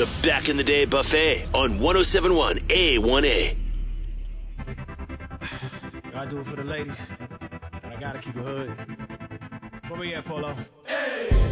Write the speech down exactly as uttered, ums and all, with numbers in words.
The Back in the Day Buffet on one oh seven point one A one A. I do it for the ladies. I gotta keep it hood. Where we at, Polo? Hey!